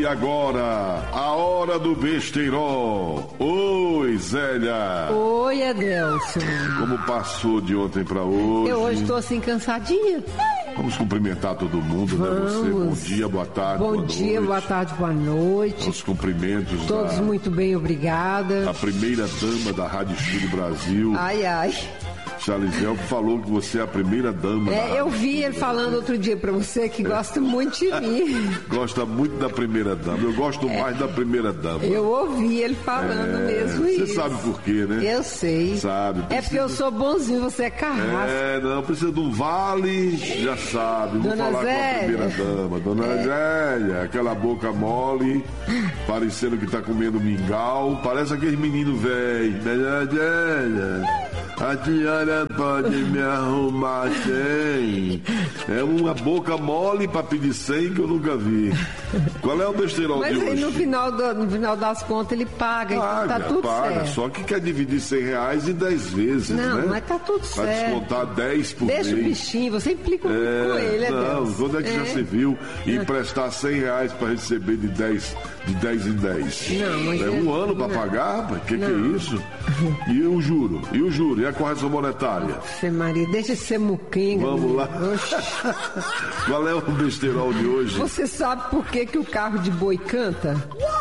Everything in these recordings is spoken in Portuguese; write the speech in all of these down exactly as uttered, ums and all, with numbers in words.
E agora, a hora do besteirol. Oi, Zélia. Oi, Adelson. Como passou de ontem pra hoje? Eu hoje tô assim cansadinha. Vamos cumprimentar todo mundo, Vamos. né? Você, bom dia, boa tarde, Bom boa dia, noite. boa tarde, boa noite. Os cumprimentos Todos da, muito bem, obrigada. a primeira dama da Rádio Estúdio Brasil. Ai, ai. Charles Velpo falou que você é a primeira dama da É, Rádio eu vi Estúdio ele falando outro dia pra você que gosta muito de mim. Gosta muito da primeira dama. Eu gosto mais da primeira dama. Eu ouvi ele falando É, mesmo você isso. Você sabe por quê, né? Eu sei. Sabe. É porque eu sou bonzinho, você é carrasco. É, não, precisa de um vale, já sabe. Vou Dona falar Zélia. com a primeira dama. Dona É. Zélia, aquela boca mole, parecendo que tá comendo mingau. Parece aquele menino velho. Dona Zélia, a senhora pode me arrumar cem? É uma boca mole pra pedir cem que eu nunca vi. Qual é o besteirol Mas de aí hoje? no final, do, no final das contas ele paga, Paga, então tá tudo paga, certo. só que quer dividir cem reais em dez vezes, Não, né? mas tá tudo Vai certo. descontar dez por Deixa o mês. bichinho, você implica muito É, com ele, é não, Deus. quando é que já se viu emprestar cem reais para receber de dez, de dez em dez? Não, mas é é- um ano para não. pagar, rapaz? Que que é Não. isso? E o juro? E o juro? E a correção monetária? Fê Maria, deixa de ser muquinga. Vamos lá. Oxi. Qual é o besteirol de hoje? Você sabe por que, que o carro de boi canta?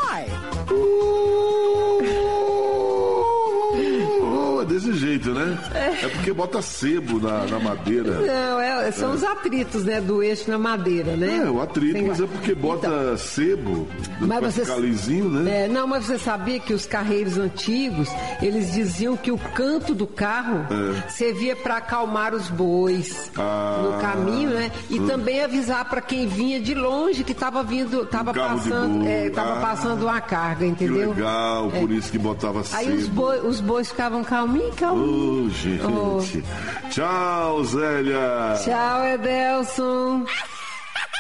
Oh, desse jeito, né? É porque bota sebo na, na madeira. Não, é- são os atritos, né, do eixo na madeira, né? É, o atrito, Sem mas é gra- porque bota Então, sebo Mas pra você- ficar lisinho, né? É, não, mas você sabia que os carreiros antigos, eles diziam que o canto do carro É. servia para acalmar os bois Ah. no caminho, né? E também avisar para quem vinha de longe que estava vindo, estava Um carro de passando, boi. é, tava Ah. passando uma carga, Que entendeu? legal, por isso que botava Aí sebo. os, boi, os bois ficavam calminhos, calminhos. Oh, gente. Oh. Tchau, Zélia. Tchau, Edelson.